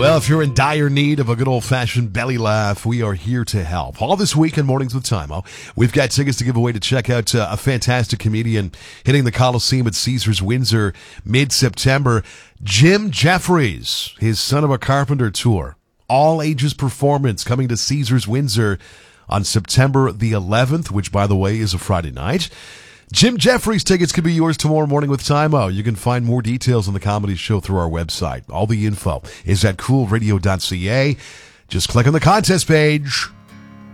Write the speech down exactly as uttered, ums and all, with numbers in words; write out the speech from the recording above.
Well, if you're in dire need of a good old-fashioned belly laugh, we are here to help. All this week in Mornings with Timo, we've got tickets to give away to check out uh, a fantastic comedian hitting the Coliseum at Caesars Windsor mid-September. Jim Jeffries, his Son of a Carpenter tour. All-ages performance coming to Caesars Windsor on September the eleventh, which, by the way, is a Friday night. Jim Jeffries tickets could be yours tomorrow morning with Timo. You can find more details on the comedy show through our website. All the info is at cool radio dot c a. Just click on the contest page.